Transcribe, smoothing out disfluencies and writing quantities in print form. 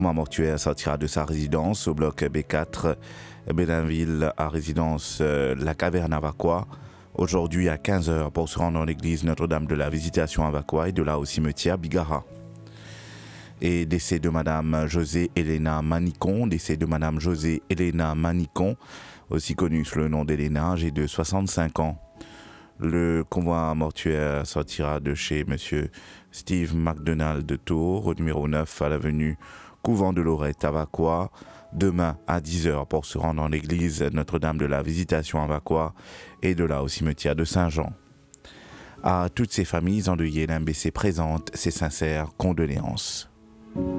Le mortuaire sortira de sa résidence au bloc B4, Bédainville, à résidence La Caverne à Vacois, aujourd'hui à 15h pour se rendre dans l'église Notre-Dame de la Visitation à Vacois et de là au cimetière Bigara. Et décès de Madame José Elena Manicon, aussi connue sous le nom d'Elena, âgée de 65 ans. Le convoi mortuaire sortira de chez Monsieur Steve McDonald de Tours, au numéro 9 à l'avenue Couvent de Lorette à Vacois, demain à 10h pour se rendre dans l'église Notre-Dame de la Visitation à Vacois et de là au cimetière de Saint-Jean. À toutes ces familles endeuillées, l'MBC présente ses sincères condoléances.